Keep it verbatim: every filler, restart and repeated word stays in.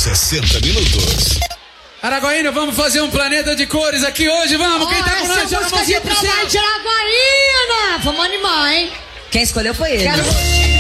sessenta minutos. Araguaína, vamos fazer um planeta de cores aqui hoje, vamos? Oh, Quem tá com nós? essa música de trabalho de Araguaína. Vamos animar, hein? Quem escolheu foi ele. Quero...